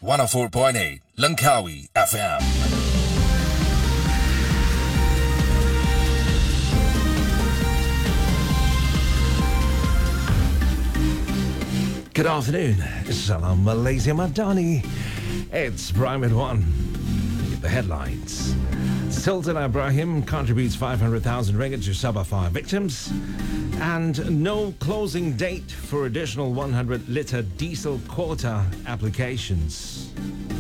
104.8 Langkawi FM. Good afternoon. Salam Malaysia Madani. It's Prime at 1. The headlines. Sultan Ibrahim contributes 500,000 ringgit to Sabah fire victims. And no closing date for additional 100-litre diesel quota applications.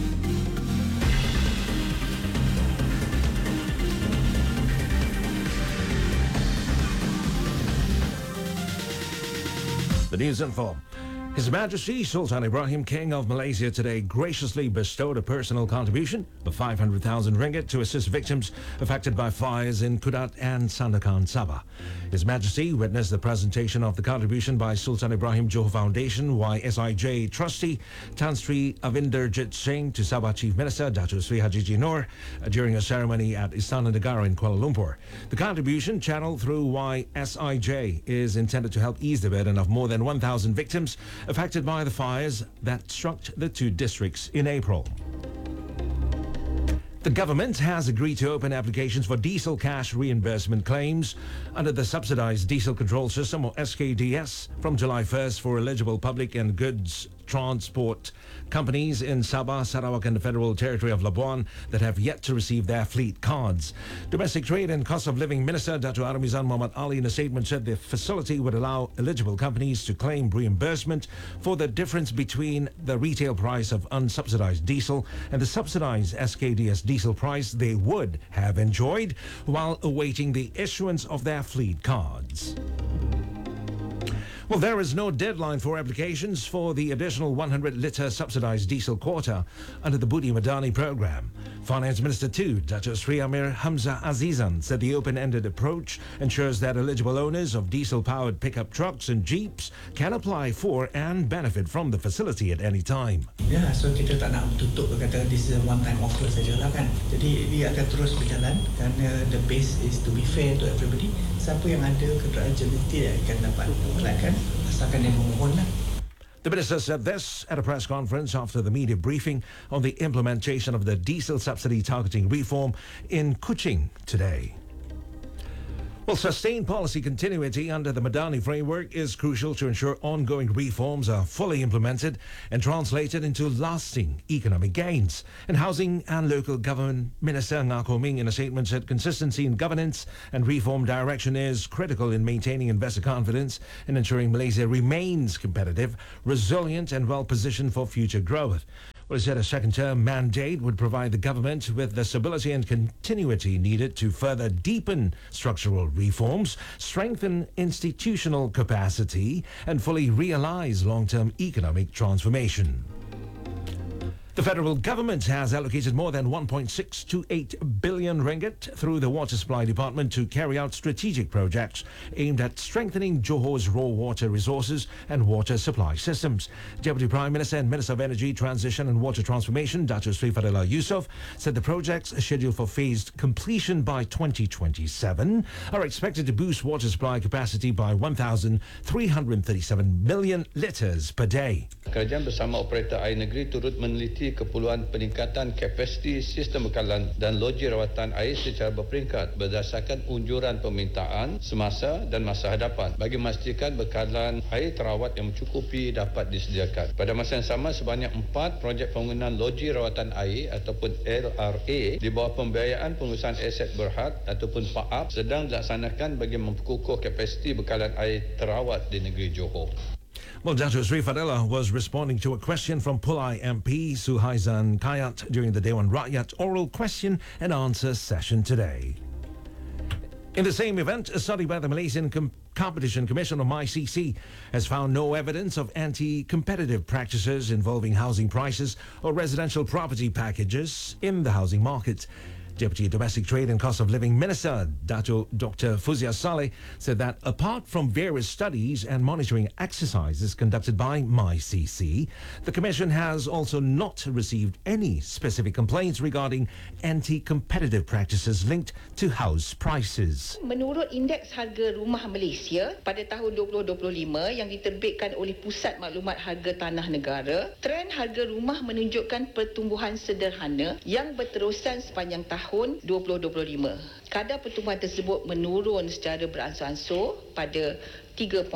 The news info. His Majesty Sultan Ibrahim, King of Malaysia, today graciously bestowed a personal contribution of 500,000 ringgit to assist victims affected by fires in Kudat and Sandakan, Sabah. His Majesty witnessed the presentation of the contribution by Sultan Ibrahim Johor Foundation YSIJ trustee Tan Sri Avinderjit Singh to Sabah Chief Minister Datuk Sri Haji Jinor during a ceremony at Istana Negara in Kuala Lumpur. The contribution channeled through YSIJ is intended to help ease the burden of more than 1,000 victims affected by the fires that struck the two districts in April. The government has agreed to open applications for diesel cash reimbursement claims under the Subsidised Diesel Control System, or SKDS, from July 1st for eligible public and goods transport companies in Sabah, Sarawak and the Federal Territory of Labuan that have yet to receive their fleet cards. Domestic Trade and Cost of Living Minister Dato' Aramizan Muhammad Ali in a statement said the facility would allow eligible companies to claim reimbursement for the difference between the retail price of unsubsidized diesel and the subsidized SKDS diesel price they would have enjoyed while awaiting the issuance of their fleet cards. Well, there is no deadline for applications for the additional 100-litre subsidised diesel quota under the Budi Madani programme. Finance Minister too, Datuk Sri Amir Hamzah Azizan, said the open-ended approach ensures that eligible owners of diesel-powered pickup trucks and jeeps can apply for and benefit from the facility at any time. Ya, so kita tak nak tutup kata this is a one-time offer sajalah kan. Jadi dia akan terus berjalan kerana the base is to be fair to everybody. Siapa yang ada eligibility akan dapat apply kan, asalkan dia memohonlah. The minister said this at a press conference after the media briefing on the implementation of the diesel subsidy targeting reform in Kuching today. Well, sustained policy continuity under the Madani framework is crucial to ensure ongoing reforms are fully implemented and translated into lasting economic gains. And Housing and Local Government Minister Ngako Ming in a statement said consistency in governance and reform direction is critical in maintaining investor confidence and ensuring Malaysia remains competitive, resilient and well-positioned for future growth. Well, he said a second-term mandate would provide the government with the stability and continuity needed to further deepen structural reforms, strengthen institutional capacity, and fully realise long-term economic transformation. The federal government has allocated more than 1.628 billion ringgit through the Water Supply Department to carry out strategic projects aimed at strengthening Johor's raw water resources and water supply systems. Deputy Prime Minister and Minister of Energy, Transition and Water Transformation, Datuk Sri Fadillah Yusof, said the projects scheduled for phased completion by 2027 are expected to boost water supply capacity by 1,337 million litres per day. Kerajaan bersama operator air negeri turut meneliti keperluan peningkatan kapasiti sistem bekalan dan loji rawatan air secara berperingkat berdasarkan unjuran permintaan semasa dan masa hadapan bagi memastikan bekalan air terawat yang mencukupi dapat disediakan. Pada masa yang sama, sebanyak 4 projek pembangunan loji rawatan air ataupun LRA di bawah pembiayaan pengurusan aset berhad ataupun PAAP sedang dilaksanakan bagi memperkukuh kapasiti bekalan air terawat di negeri Johor. Well, Datuk Sri Fadillah was responding to a question from Pulai MP Suhaizan Kayat during the Dewan Rakyat oral question and answer session today. In the same event, a study by the Malaysian Competition Commission, or MyCC, has found no evidence of anti-competitive practices involving housing prices or residential property packages in the housing market. Deputy Domestic Trade and Cost of Living Minister Dato Dr. Fuzia Saleh said that apart from various studies and monitoring exercises conducted by MyCC, the Commission has also not received any specific complaints regarding anti-competitive practices linked to house prices. Menurut Indeks Harga Rumah Malaysia pada tahun 2025 yang diterbitkan oleh Pusat Maklumat Harga Tanah Negara, trend harga rumah menunjukkan pertumbuhan sederhana yang berterusan sepanjang tahun 2025. Kadar pertumbuhan tersebut menurun secara beransur-ansur pada 3.5%.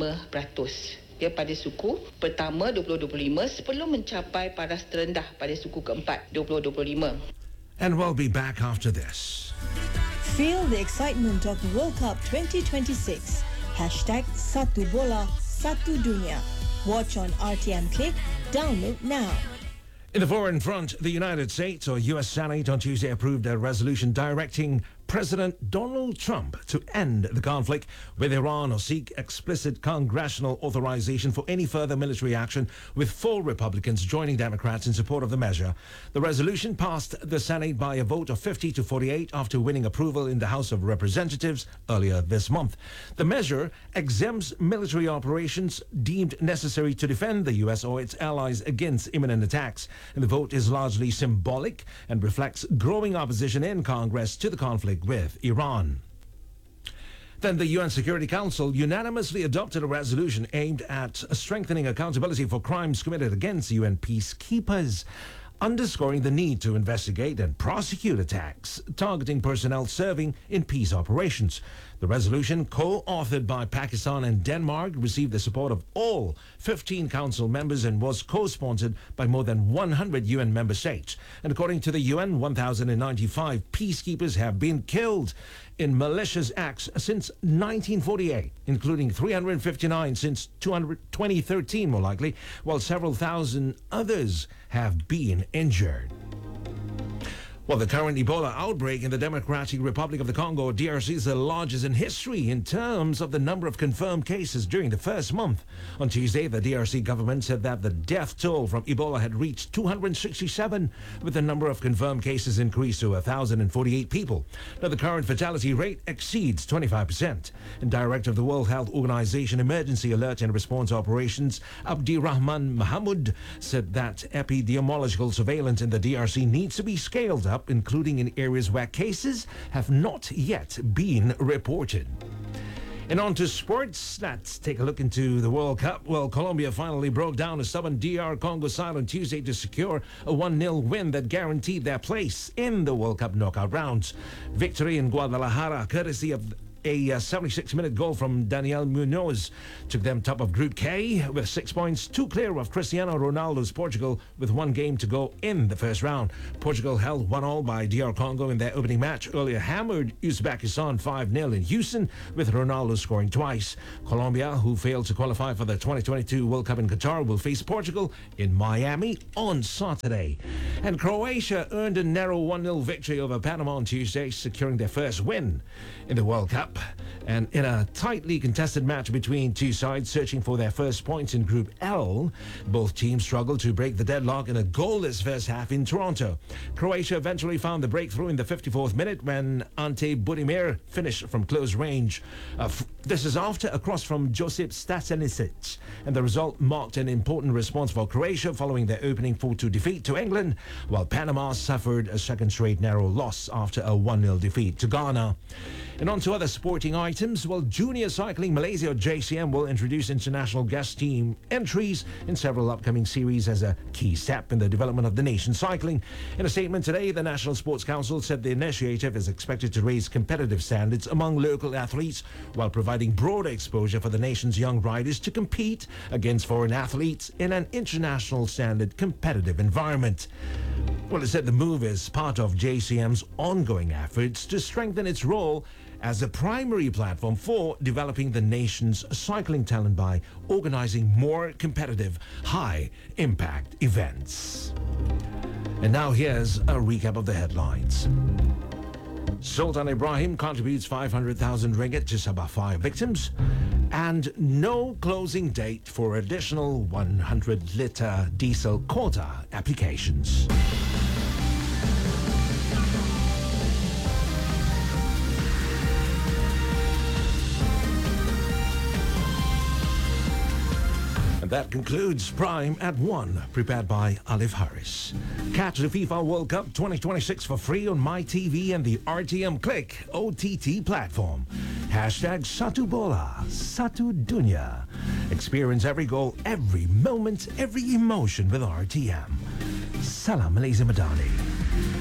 Dia pada suku pertama 2025 sebelum mencapai paras terendah pada suku keempat 2025. And we'll be back after this. Feel the excitement of the World Cup 2026. #Satu Bola, Satu Dunia. Watch on RTM Click. Download now. In the foreign front, the United States or U.S. Senate on Tuesday approved a resolution directing President Donald Trump to end the conflict with Iran or seek explicit congressional authorization for any further military action, with 4 Republicans joining Democrats in support of the measure. The resolution passed the Senate by a vote of 50 to 48 after winning approval in the House of Representatives earlier this month. The measure exempts military operations deemed necessary to defend the U.S. or its allies against imminent attacks. And the vote is largely symbolic and reflects growing opposition in Congress to the conflict with Iran. Then the UN Security Council unanimously adopted a resolution aimed at strengthening accountability for crimes committed against UN peacekeepers, underscoring the need to investigate and prosecute attacks targeting personnel serving in peace operations. The resolution, co-authored by Pakistan and Denmark, received the support of all 15 council members and was co-sponsored by more than 100 UN member states. And according to the UN, 1,095 peacekeepers have been killed in malicious acts since 1948, including 359 since 2013, more likely, while several thousand others have been injured. Well, the current Ebola outbreak in the Democratic Republic of the Congo, DRC, is the largest in history in terms of the number of confirmed cases during the first month. On Tuesday, the DRC government said that the death toll from Ebola had reached 267, with the number of confirmed cases increased to 1,048 people. Now, the current fatality rate exceeds 25%. And Director of the World Health Organization Emergency Alert and Response Operations, Abdirahman Mahmoud, said that epidemiological surveillance in the DRC needs to be scaled up, including in areas where cases have not yet been reported. And on to sports. Let's take a look into the World Cup. Well, Colombia finally broke down a stubborn DR Congo side on Tuesday to secure a 1-0 win that guaranteed their place in the World Cup knockout rounds. Victory in Guadalajara, courtesy of a 76-minute goal from Daniel Munoz, took them top of Group K with 6 points, 2 clear of Cristiano Ronaldo's Portugal with 1 game to go in the first round. Portugal held 1-1 by DR Congo in their opening match, earlier hammered Uzbekistan 5-0 in Houston, with Ronaldo scoring twice. Colombia, who failed to qualify for the 2022 World Cup in Qatar, will face Portugal in Miami on Saturday. And Croatia earned a narrow 1-0 victory over Panama on Tuesday, securing their first win in the World Cup. And in a tightly contested match between two sides searching for their first points in Group L, both teams struggled to break the deadlock in a goalless first half in Toronto. Croatia eventually found the breakthrough in the 54th minute when Ante Budimir finished from close range. This is after a cross from Josip Stasanisic, and the result marked an important response for Croatia following their opening 4-2 defeat to England, while Panama suffered a second straight narrow loss after a 1-0 defeat to Ghana. And on to other sporting items. Well, Junior Cycling Malaysia, or JCM, will introduce international guest team entries in several upcoming series as a key step in the development of the nation's cycling. In a statement today, the National Sports Council said the initiative is expected to raise competitive standards among local athletes while providing broader exposure for the nation's young riders to compete against foreign athletes in an international standard competitive environment. Well, it said the move is part of JCM's ongoing efforts to strengthen its role as a primary platform for developing the nation's cycling talent by organizing more competitive, high-impact events. And now here's a recap of the headlines. Sultan Ibrahim contributes 500,000 ringgit to Sabah fire victims, and no closing date for additional 100-litre diesel quota applications. And that concludes Prime at 1, prepared by Alif Harris. Catch the FIFA World Cup 2026 for free on MyTV and the RTM Click OTT platform. Hashtag Satu Bola, Satu Dunia. Experience every goal, every moment, every emotion with RTM. Salam Malaysia Madani.